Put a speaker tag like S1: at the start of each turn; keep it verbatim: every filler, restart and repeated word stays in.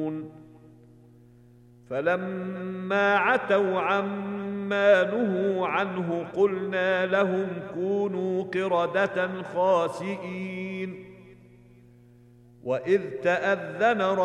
S1: فلما عتوا عما نهوا عنه قلنا لهم كونوا قردة خاسئين. وإذ تأذن